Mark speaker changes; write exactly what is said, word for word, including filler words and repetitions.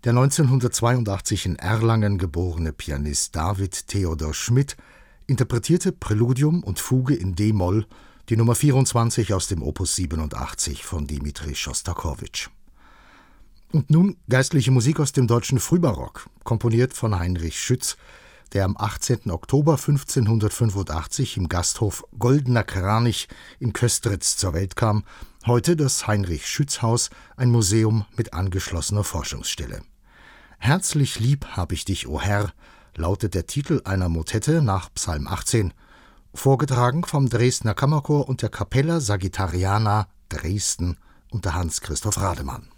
Speaker 1: Der neunzehnhundertzweiundachtzig in Erlangen geborene Pianist David Theodor Schmidt interpretierte Präludium und Fuge in d-Moll, die Nummer vierundzwanzig aus dem Opus siebenundachtzig von Dmitri Schostakowitsch. Und nun geistliche Musik aus dem deutschen Frühbarock, komponiert von Heinrich Schütz, der am achtzehnten Oktober fünfzehnhundertfünfundachtzig im Gasthof Goldener Kranich in Köstritz zur Welt kam, heute das Heinrich-Schütz-Haus, ein Museum mit angeschlossener Forschungsstelle. »Herzlich lieb hab ich dich, o Herr«, lautet der Titel einer Motette nach Psalm achtzehn, vorgetragen vom Dresdner Kammerchor und der Capella Sagittariana Dresden unter Hans Christoph Rademann.